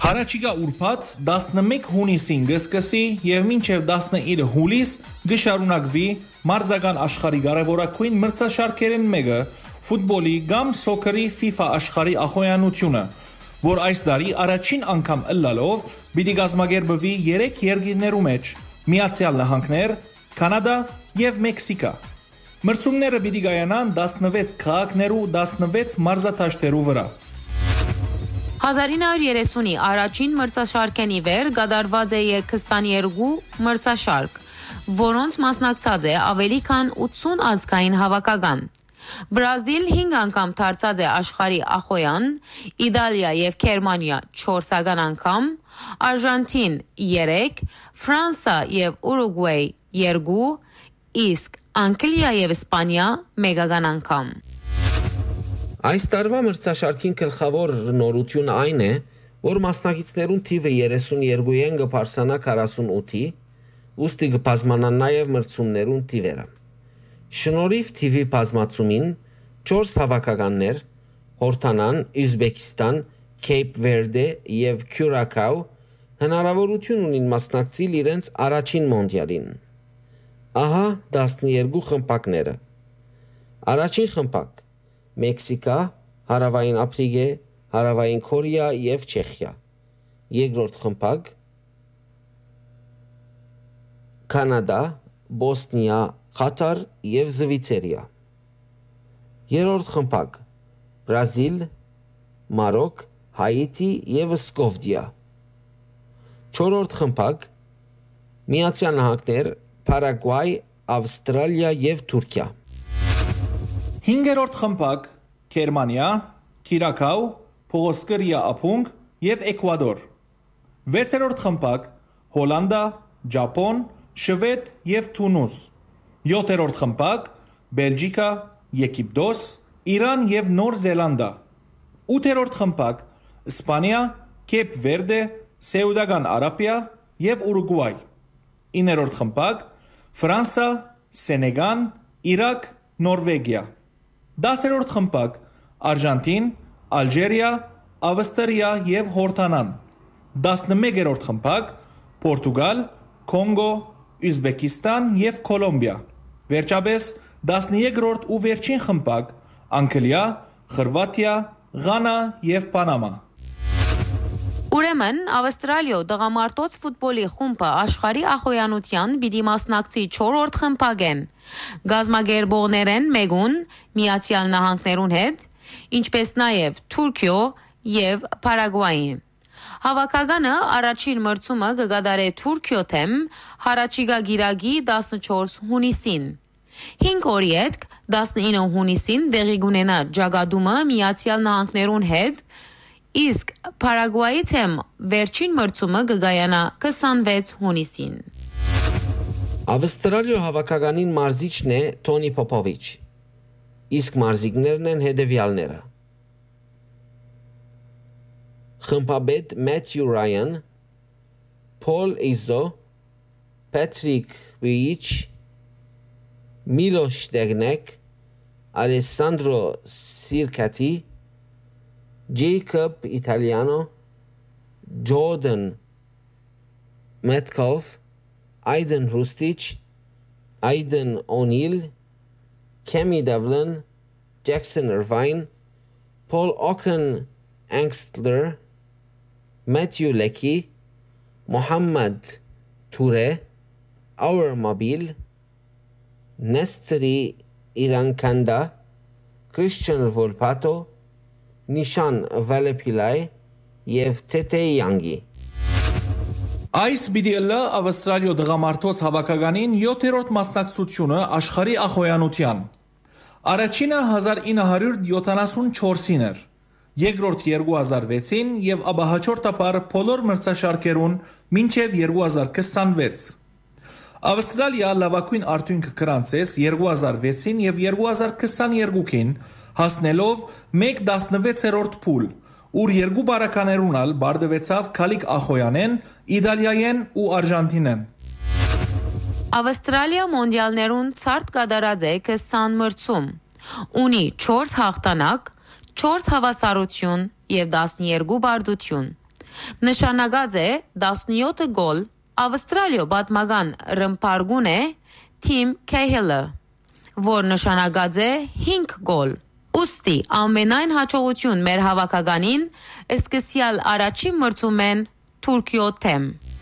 Հարաճիգա ուրբաթ 11 հունիսին գսկսի եւ մինչեւ 19 հուլիս գշարունակվի մարզական աշխարհի կարևորագույն մրցաշարքերեն մեկը ֆուտբոլի կամ սոկերի FIFA աշխարհի ախոյանությունը, որ այս տարի առաջին անգամ ըլլալով պիտի գազմագերբվի 3 երկիրներու մեջ՝ Միացյալ Նահանգներ, Կանադա եւ Մեքսիկա։ Մրցումները պիտի կայանան 16 քաղաքներու 16 մարզադաշտերու վրա։ 1930-ի առաջին մրցաշարքենի վեր կատարված է 22 մրցաշարք, որոնց մասնակցած է ավելի քան 80 ազգային հավաքական։ Բրազիլ 5 անգամ դարձած է աշխարհի ախոյան, Իտալիա եւ Գերմանիա 4 անգամ, Արժանտին 3, Ֆրանսա եւ Ուրուգվայ 2, իսկ Անգլիա եւ Իսպանիա 1 անգամ։ Այս տարվա մրցաշարքին գլխավոր նորություն այն է, որ մասնակիցներուն թիվը 32-ին կփարսանա 48-ի, ուստի կբազմանան նաև մրցումներուն թիվերը։ Շնորհիվ թիվի բազմացումին 4 հավաքականներ՝ Հորթանան, Ուզբեկիստան, Քեյփ Վերդե եւ Քյուրակաու հնարավորություն ունին մասնակցել իրենց առաջին մոնդիալին։ Ահա 12 խմբակները։ Առաջին խմբակ Մեքսիկա, Հարավային Աֆրիկա, Հարավային Կորեա եւ Չեխիա։ Երկրորդ խմբակ Կանադա, Բոսնիա, Կատար եւ Զվիցերիա։ Երրորդ խմբակ Բրազիլ, Մարոկ, Հայիթի եւ Սկովդիա։ Չորրորդ խմբակ Միացյալ Նահանգներ, Պարագվայ, Ավստրալիա եւ Թուրքիա։ 5-րդ խմբակ Գերմանիա, Կիրակաու, Փողոսկրիա Ափունգ եւ Էկվադոր։ 6-րդ խմբակ Հոլանդա, Ճապոն, Շվեդ եւ Թունուս։ 7-րդ խմբակ Բելգիկա, Եգիպտոս, Իրան եւ Նոր Զելանդա։ 8-րդ խմբակ Իսպանիա, Քեյփ Վերդե, Սաուդական Արաբիա եւ Ուրուգվայ։ 9-րդ խմբակ Ֆրանսա, Սենեգալ, Իրաք, Նորվեգիա։ 10-րդ խմբակ Արժանտին, Ալժիրիա, Ավստրիա եւ Հորթանան։ 11-րդ խմբակ Պորտուգալ, Կոնգո, Ուզբեկիստան եւ Կոլոմբիա։ Վերջապես 13-րդ ու վերջին խմբակ Անգլիա, Խորվաթիա, Ղանա եւ Պանամա։ Ուրեմն Ավստրալիո տղամարդոց ֆուտբոլի խումբը աշխարհի ախոյանության պիտի մասնակցի 4-րդ խմբակեն։ Գազմագերբողներեն մեկուն Միացյալ Նահանգներուն հետ, ինչպես նաև Թուրքիո եւ Պարագվային։ Հավաքականը առաջին մրցումը կկատարե Թուրքիո թեմ հարաճիգա գիրագի 14 հունիսին։ 5 օրի հետ 19 հունիսին տեղի կունենա ջագադումը Միացյալ Նահանգներուն հետ, իսկ Պարագվայի թեմ վերջին մրցումը կգայանա 26 հունիսին։ Ավստրալիո հավաքականին մարզիչն է Թոնի Պոպովիչ, իսկ մարզիկներն են հետևյալները. խմբապետ Մեթյու Ռայան, Փոլ Իզո, Պետրիկ Վիիչ, Միլոշ Դեգնեկ, Ալեսանդրո Սիրկատի, Jacob Italiano, Jordan Metcalf, Aiden Rustich, Aiden O'Neill, Kemi Devlin, Jackson Irvine, Paul Ocken Angstler, Matthew Leckie, Mohammad Toure, Our Mobile, Nestri Irankanda, Christian Volpato, Նիշան Վալեպիլայ եւ Թեթե Յանգի։ Այս բիդիլը Ավստրալիո դղամարդոց հավաքականին 7-րդ մասնակցությունը աշխարհի ախոյանության։ Առաջինը 1974-ին էր, երկրորդ 2006-ին եւ ապա հաջորդաբար բոլոր մրցաշարքերուն մինչեւ 2026։ Ավստրալիա լավագույն արդյունքը գրանցեց 2006-ին եւ 2022-ին հասնելով 1/16 փուլ, ուր երկու բարականերուն ալ բարդվեցավ Քալիկ Ախոյանեն, Իտալիայեն ու Արժանտինեն։ Ավստրալիա մոնդիալներուն ցարտ կատարած է 20 մրցում, ունի 4 հաղթանակ, 4 հավասարություն եւ 12 բարդություն։ Նշանակած է 17 գոլ Ավստրալիո պատմական ռմբարգուն է Թիմ Քեյհելը, որ նշանակած է 5 գոլ։ Ուստի ամենայն հաջողություն մեր հավաքականին սկսյալ առաջին մրցումեն Թուրքիո թեմ։